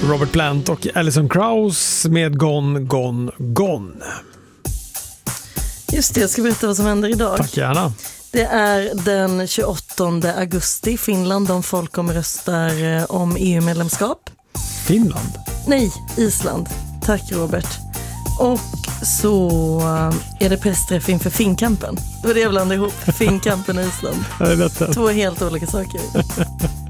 Robert Plant och Alison Krauss med Gone, Gone, Gone. Just det, jag ska berätta vad som händer idag. Tack gärna. Det är den 28 augusti i Finland. De folkomröstar om EU-medlemskap. Finland? Nej, Island. Tack Robert. Och så är det pressträff inför Finnkampen. Det var det jag blandade ihop. Finnkampen och Island. Jag vet det. 2 helt olika saker.